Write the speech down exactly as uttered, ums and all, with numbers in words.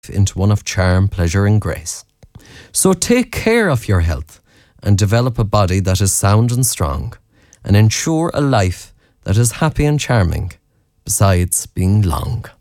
into one of charm, pleasure and grace. So take care of your health and develop a body that is sound and strong, and ensure a life that is happy and charming, besides being long.